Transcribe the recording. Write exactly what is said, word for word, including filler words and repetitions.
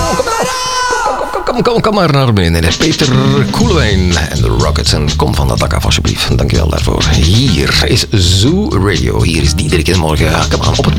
Kom, kom, kom maar naar binnen. Peter Koelewijn en de Rockets. En kom van dat dak af, alsjeblieft. Dankjewel daarvoor. Hier is Zoo Radio. Hier is Diederik. En morgen, kom aan, op het